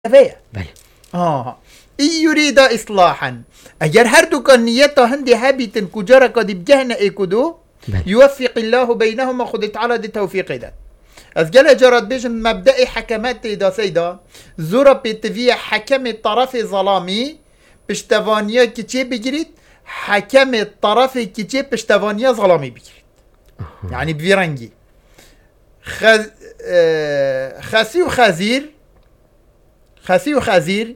فيه. بله. إن يريد إصلاحا أجر هردو كان نيتا هندي هابيتن كجارة قد بجهنا إيكودو يوفق الله بينهما خدت على دي توفيق ده أسجل جرد بيجن مبدأ حكمات دا سيدا زورا بيتفيا حكم الطرف ظلامي بشتفانيا كتشي بجريد حكم الطرف كتشي بشتفانيا ظلامي بجريد يعني بفيرنجي خاسي وخازير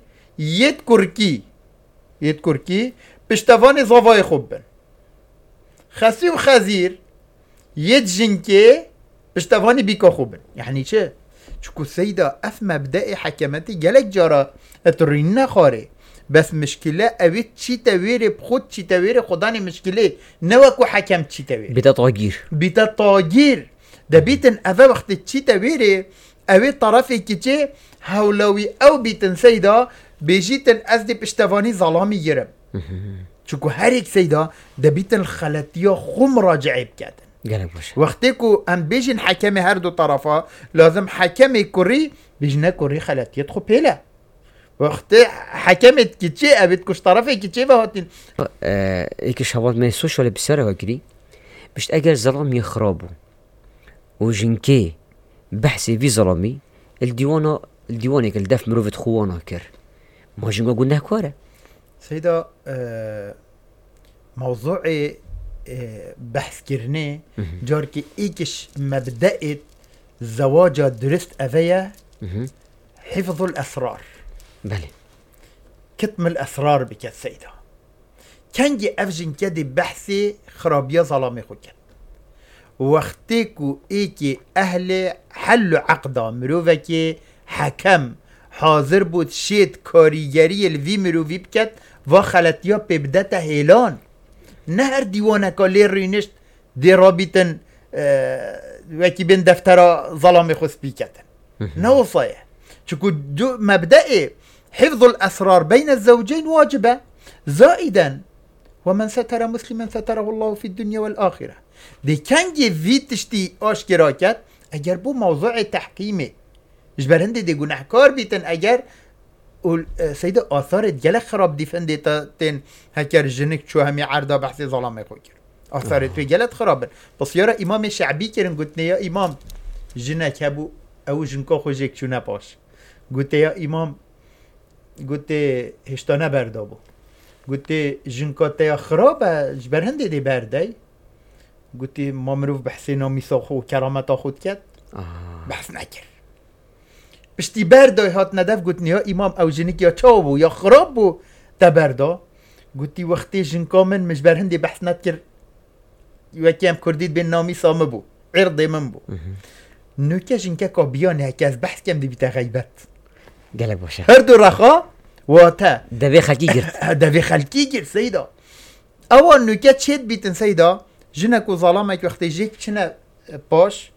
يذكر كي بشتفاني زوفاي خوبن خاسي وخازير يتجنكي بشتفاني بيكو خوبن يعني چه چكو سيدا اف مبدأ حكمتي جالك جارا اترين خاري بس مشكلة اويت چي تاويري بخود چي تاويري خداني مشكلة نوكو حكم چي تاويري بيتا طاقير ده بيتن اوه وقت چي تاويري اويت طرفي كي هولوي او بيتن سيدا بيجيتن ازدي بشتفاني ظلامي يرم چكو هريك سيدا ده بيتن الخلاتيا خم راجعي بكاتن وقتكو ام بيجن حكمي هردو طرفا لازم حكمي كوري بيجنا كوري خلاتيا تخو بيلا وقت حكمت كتشي ابيت كوش طرفي كتشي فهاتين ايكي شابات من السوشيال بسرعة وكري بشت اگر ظلام يخرابو وجنكي بحثي في ظلامي الديواني كالدف مروفت خوانا كر ما جنقا قلنا كوارا سيدا موضوعي بحث كرني جاركي ايكش مبدأت زواجة درست أفيا حفظ الأسرار بله كتم الأسرار بك سيدا كانجي أفجن كدي بحثي خرابية ظلامي خوكت وقتكو ايكي أهل حلو عقدا مروفكي حكم حاضر بود شید کاریگری الوی مرووی بکت و خلطیا ببدت هیلان نه هر دیوانکا لی رینشت دی رابطن وکی بین دفتر ظلام خست بیکتن نه وصایه چکو مبدأ حفظ الأسرار بين الزوجين واجبة زائدا ومن ستر مسلما ستره الله في الدنيا والآخرة دي كانجي في تشتي آشكراكت اگر بو موضوع تحكيمي جبر هندي دي گناهكار بيتن اگر سيدة آثار جلق خراب دي فندي تن هكر جنك شو همي عرضا بحثي ظلام يخوكر آثار توي جلت خرابن بس يارا امام شعبي كرن قلت يا امام جنك هبو او جنكو خوجيك شو نباش قلت يا امام قلت هشتانه بردابو قلت جنكو تيا خرابه جبر هندي دي بردي قلت ما مروف بحثي نامي ساخو كرامتا خود كت بحث نكر بشتي برداي هات ندف قلتني يا امام او جنك يا چاوبو يا خرابو تبردا قلتي وقتي جنكا من مش بر هندي بحث نكر وكيم كرديد بين نامي سامبو عرضي من بو نوكا جنكا كابيان هكاز بحث كم دي بتا غيبت قالك باشا هردو رخا واتا دبي خلقي جرت دبي خلقي جرت سيدا اول نوكا تشيد بيتن سيدا جنك وظلامك وقتي جيك چنا باش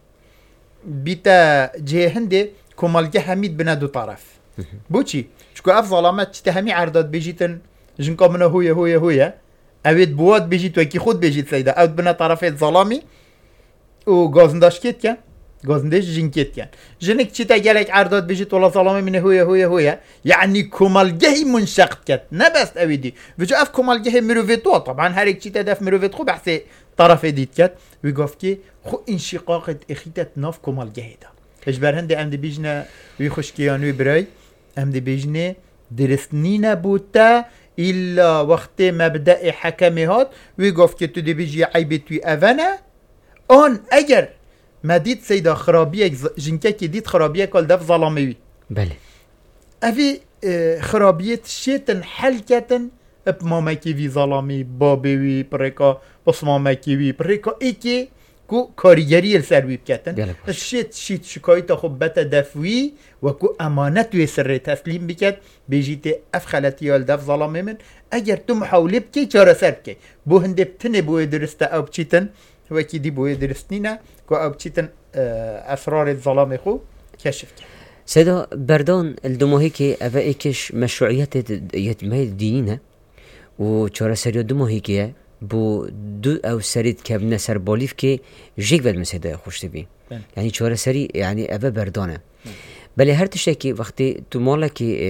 بيتا جي هندي كمالجه حميد بنا دو طرف بوچي شكو اف ظلامات تهمي عرضات بيجيتن جنكا منه هويا اويد بواد بيجيت وكي خود بيجيت سيدا اوت بنا طرفات ظلامي و غازنداش كيت كان غازندش جنكيت كان جنك تشتا جالك عرضات بيجيت ولا ظلامي من هويا يعني كمالجه منشقت كت نبست اويدي بجو اف كمالجه مروفيتو طبعا هاريك تشتا داف مروفيت خو بحثي طرف ديت كت ويقفكي خو انشقاقت اخيتت ناف كمالجه دا اجبر هندي ام دي بيجنا ويخشكيانوي براي ام دي بيجني درسنينا بوتا الا وقت مبدأ حكمهات ويقف كتو دي بيجي عيبتوي افانا اون اگر ما ديت سيدا خرابيك جنكا كي ديت خرابيك كل دف ظلامي بله افي خرابيت شيتن حلكتن بماماكي في ظلامي بابيوي بريكا بس ماماكي وي بريكا ايكي كو كاريجري السروي بكاتن الشيت شكايته خب بتا دفوي وكو امانتوي سر تسليم بكات بيجيتي افخلتي الدف ظلامي من اگر تو محاولة بكي چارة سر بكي بو هنده بتنه بو درسته او بچيتن وكي دي بو درستنينا كو او بچيتن اسرار الظلام خو كشف كي سيدا بردان الدموهيكي افا ايكش مشروعيات يتمهي دينينا و چارة سريو دموهيكي بو دو او سريد كابنا سر باليف كي جيك ود مسيدا خوش تبي يعني چارة سري يعني افا بردانه بله هر تشتکی وقتی تو مالکی